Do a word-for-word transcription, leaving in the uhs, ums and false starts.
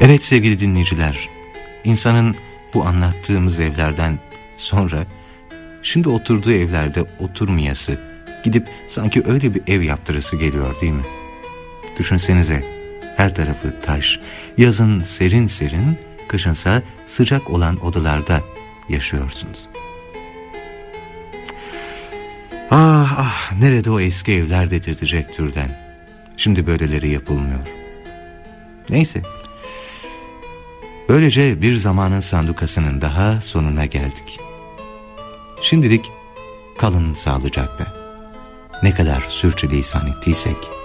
Evet sevgili dinleyiciler, insanın bu anlattığımız evlerden sonra şimdi oturduğu evlerde oturmayası, gidip sanki öyle bir ev yaptırısı geliyor değil mi? Düşünsenize, her tarafı taş, yazın serin serin, kışınsa sıcak olan odalarda yaşıyorsunuz. Ah ah, nerede o eski evler dedirtecek türden. Şimdi böyleleri yapılmıyor. Neyse. Böylece bir zamanın sandukasının daha sonuna geldik. Şimdilik kalın sağlıcakla. Ne kadar sürçülisan ettiysek